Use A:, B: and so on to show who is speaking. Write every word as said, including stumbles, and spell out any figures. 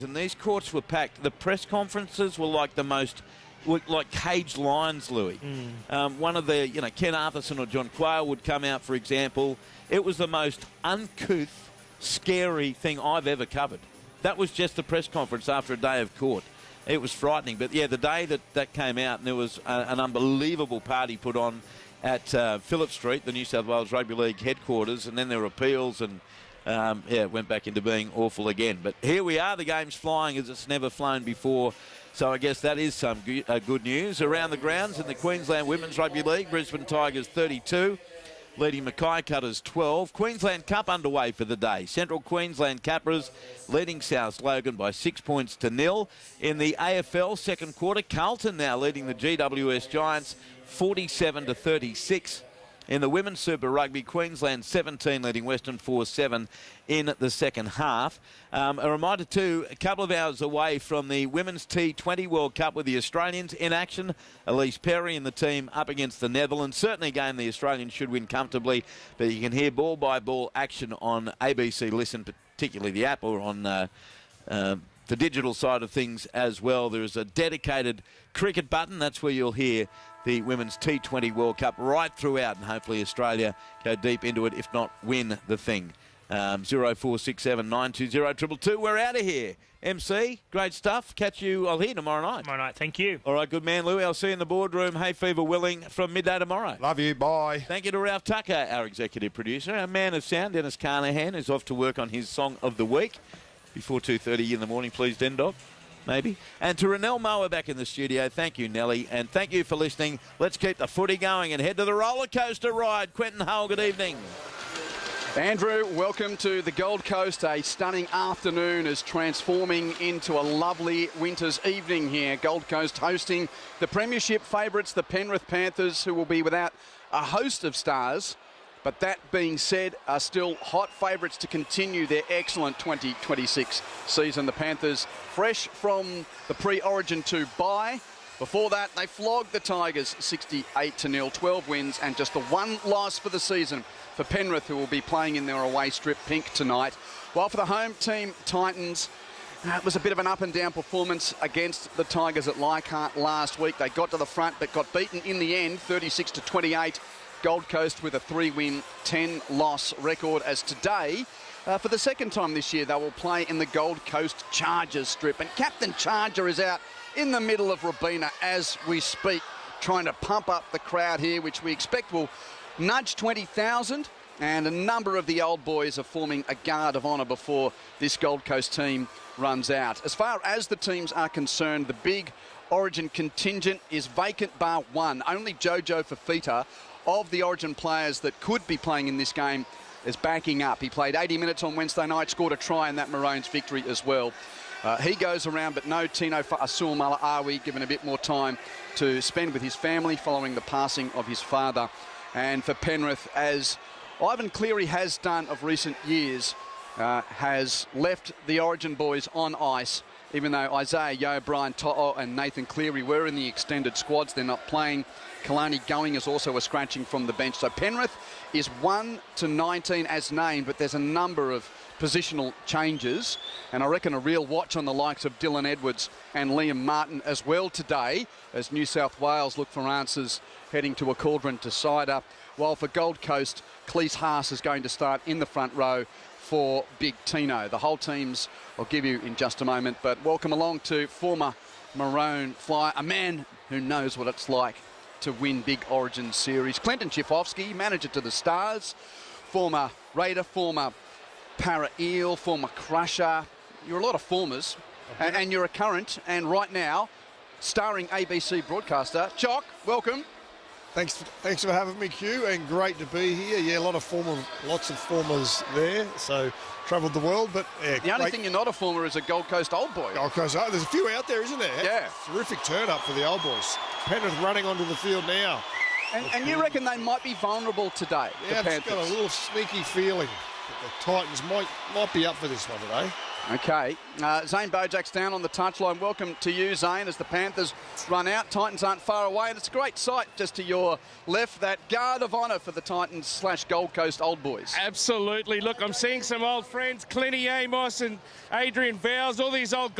A: And these courts were packed. The press conferences were like the most, were like caged lions, Louis. Mm. Um, one of the, you know, Ken Arthurson or John Quayle would come out, for example. It was the most uncouth, scary thing I've ever covered. That was just the press conference after a day of court. It was frightening. But, yeah, the day that that came out, and there was a, an unbelievable party put on at uh, Phillip Street, the New South Wales Rugby League headquarters, and then there were appeals and... Um, yeah, it went back into being awful again. But here we are, the game's flying as it's never flown before. So I guess that is some good, uh, good news. Around the grounds in the Queensland Women's Rugby League, Brisbane Tigers thirty-two, leading Mackay Cutters twelve. Queensland Cup underway for the day. Central Queensland Capras leading South Logan by six points to nil. In the A F L second quarter, Carlton now leading the G W S Giants forty-seven to thirty-six. In the Women's Super Rugby, Queensland seventeen leading Western Force seven in the second half. Um, a reminder too, a couple of hours away from the Women's T twenty World Cup with the Australians in action. Elise Perry and the team up against the Netherlands. Certainly a game the Australians should win comfortably, but you can hear ball-by-ball action on A B C Listen, particularly the app, or on... Uh, uh, the digital side of things as well. There is a dedicated cricket button. That's where you'll hear the Women's T twenty World Cup right throughout, and hopefully Australia go deep into it, if not win the thing. Um, zero four six seven nine two zero two two two. We're out of here. M C, great stuff. Catch you, I'll hear tomorrow night.
B: Tomorrow night, thank you.
A: All right, good man, Louis. I'll see you in the boardroom. Hay fever willing from midday tomorrow.
C: Love you, bye.
A: Thank you to Ralph Tucker, our executive producer. Our man of sound, Dennis Carnahan, is off to work on his song of the week. Before two thirty in the morning, please, Den Dog, maybe. And to Renelle Mower back in the studio, thank you, Nelly, and thank you for listening. Let's keep the footy going and head to the roller coaster ride. Quentin Hull, good evening.
D: Andrew, welcome to the Gold Coast. A stunning afternoon is transforming into a lovely winter's evening here. Gold Coast hosting the Premiership favourites, the Penrith Panthers, who will be without a host of stars. But that being said, are still hot favourites to continue their excellent twenty twenty-six season. The Panthers fresh from the pre-Origin two bye. Before that, they flogged the Tigers sixty-eight to nil, twelve wins and just the one loss for the season for Penrith, who will be playing in their away strip pink tonight. While for the home team, Titans, uh, it was a bit of an up and down performance against the Tigers at Leichhardt last week. They got to the front but got beaten in the end, thirty-six to twenty-eight. Gold Coast with a three-win, ten-loss record, as today, uh, for the second time this year, they will play in the Gold Coast Chargers strip. And Captain Charger is out in the middle of Robina as we speak, trying to pump up the crowd here, which we expect will nudge twenty thousand. And a number of the old boys are forming a guard of honour before this Gold Coast team runs out. As far as the teams are concerned, the big Origin contingent is vacant bar one. Only Jojo Fafita of the Origin players that could be playing in this game is backing up. He played eighty minutes on Wednesday night, scored a try in that Maroons victory as well. Uh, he goes around, but no Tino Fa'asuamala-Awi, given a bit more time to spend with his family following the passing of his father. And for Penrith, as Ivan Cleary has done of recent years, uh, has left the Origin boys on ice, even though Isaiah Yeo, Brian To'o and Nathan Cleary were in the extended squads. They're not playing. Kalani Going is also a scratching from the bench. So Penrith is one to nineteen as named, but there's a number of positional changes. And I reckon a real watch on the likes of Dylan Edwards and Liam Martin as well today, as New South Wales look for answers heading to a Cauldron decider. While for Gold Coast, Cleese Haas is going to start in the front row for Big Tino. The whole teams I'll give you in just a moment, but welcome along to former Maroon flyer, a man who knows what it's like to win big Origin series. Clinton Chifovsky, manager to the Stars, former Raider, former Para Eel, former Crusher. You're a lot of formers, and, and you're a current, and right now, starring A B C broadcaster. Chock, welcome.
E: Thanks for, thanks for having me, Q, and great to be here. Yeah, a lot of former, lots of formers there, so travelled the world, but yeah,
D: the only
E: great.
D: thing you're not a former is a Gold Coast old boy.
E: Gold Coast, oh, there's a few out there, isn't there?
D: Yeah.
E: Terrific turn up for the old boys. Penrith running onto the field now.
D: And, and you reckon they might be vulnerable today?
E: Yeah,
D: the
E: I've got a little sneaky feeling that the Titans might might be up for this one today.
D: Okay, uh, Zane Bojak's down on the touchline. Welcome to you, Zane, as the Panthers run out. Titans aren't far away, and it's a great sight just to your left, that guard of honour for the Titans slash Gold Coast Old Boys.
B: Absolutely. Look, I'm seeing some old friends, Clinty Amos and Adrian Vowles, all these old